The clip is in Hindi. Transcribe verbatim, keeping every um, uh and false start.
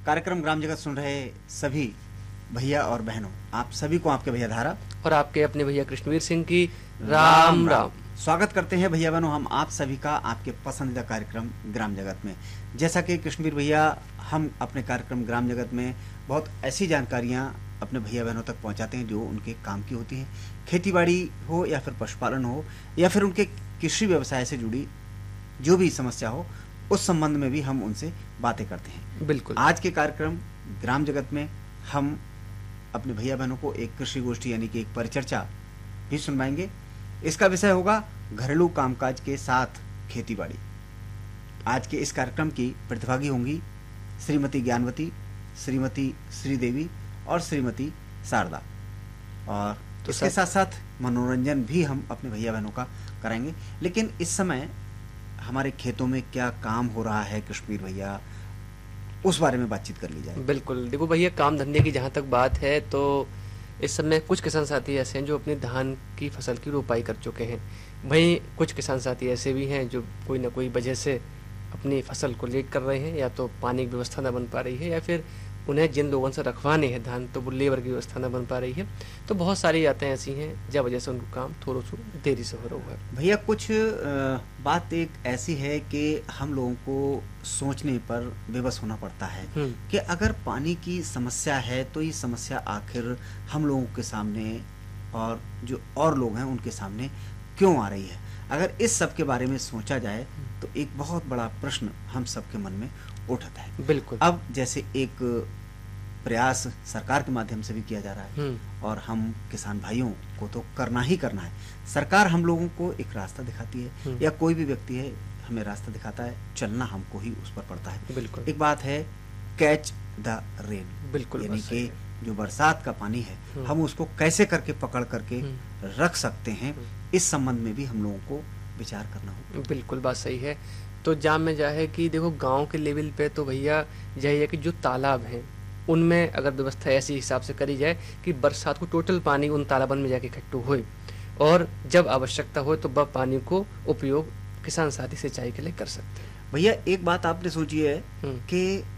कार्यक्रम ग्राम जगत सुन रहे सभी भैया और बहनों, आप सभी को आपके भैया धारा और आपके अपने भैया कृष्णवीर सिंह की राम राम स्वागत करते हैं। भैया बहनों, हम आप सभी का आपके पसंदीदा कार्यक्रम ग्राम जगत में। जैसा कि कृष्णवीर भैया, हम अपने कार्यक्रम ग्राम जगत में बहुत ऐसी जानकारियां अपने भैया बहनों तक पहुंचाते हैं जो उनके काम की होती हैं। खेतीबाड़ी हो या फिर पशुपालन हो या फिर उनके कृषि व्यवसाय से जुड़ी जो भी समस्या हो, उस संबंध में भी हम उनसे बातें करते हैं। बिल्कुल। आज के कार्यक्रम ग्राम जगत में हम अपने भैया बहनों को एक कृषि गोष्ठी यानी कि एक परिचर्चा भी सुनवाएंगे। इसका विषय होगा घरेलू कामकाज के साथ खेतीबाड़ी। आज के इस कार्यक्रम की प्रतिभागी होंगी श्रीमती ज्ञानवती, श्रीमती श्रीदेवी और श्रीमती शारदा। और तो इसके साथ साथ मनोरंजन भी हम अपने भैया बहनों का कराएंगे। लेकिन इस समय हमारे खेतों में क्या काम हो रहा है कृष्णवीर भैया, उस बारे में बातचीत कर ली जाए। बिल्कुल। देखो भैया, काम धंधे की जहाँ तक बात है तो इस समय कुछ किसान साथी ऐसे हैं जो अपने धान की फसल की रोपाई कर चुके हैं। वहीं कुछ किसान साथी ऐसे भी हैं जो कोई ना कोई वजह से अपनी फसल को लेट कर रहे हैं, या तो पानी की व्यवस्था न बन पा रही है, या फिर उन्हें जिन लोगों से रखवाने हैं धान तो वो लेबर की व्यवस्था न बन पा रही है। तो बहुत सारी बातें ऐसी हैं जब वजह से उनको काम थोड़ा सा देरी से हो रहा है। भैया, कुछ बात एक ऐसी है कि हम लोगों को सोचने पर विवश होना पड़ता है कि अगर पानी की समस्या है तो ये समस्या आखिर हम लोगों के सामने और जो और लोग हैं उनके सामने क्यों आ रही है। अगर इस सब के बारे में सोचा जाए तो एक बहुत बड़ा प्रश्न हम सबके मन में उठता है। बिल्कुल। अब जैसे एक प्रयास सरकार के माध्यम से भी किया जा रहा है और हम किसान भाइयों को तो करना ही करना है। सरकार हम लोगों को एक रास्ता दिखाती है या कोई भी व्यक्ति है हमें रास्ता दिखाता है, चलना हमको ही उस पर पड़ता है। बिल्कुल। एक बात है कैच द रेन, बिल्कुल, यानी कि जो बरसात का पानी है हम उसको कैसे करके पकड़ करके रख सकते हैं, इस संबंध में भी हम लोगों को विचार करना होगा। बिल्कुल बात सही है। तो जाम में जा है कि देखो गांव के लेवल पे तो भैया यही है कि जो तालाब हैं उनमें अगर व्यवस्था ऐसी हिसाब से करी जाए कि बरसात को टोटल पानी उन तालाबन में जाके इकट्ठू हो और जब आवश्यकता हो तो वह पानी को उपयोग किसान साथी सिंचाई के लिए कर सकते हैं। भैया, एक बात आपने सोची है कि